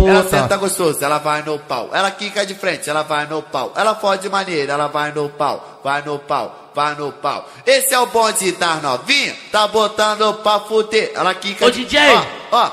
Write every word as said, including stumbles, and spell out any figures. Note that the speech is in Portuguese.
Ela senta gostoso, ela vai no pau. Ela quica de frente, ela vai no pau. Ela fode de maneira, ela vai no pau. Vai no pau, vai no pau. Esse é o bonde das novinha, tá botando pra fuder. Ela quica Ô, de... D J! Ó.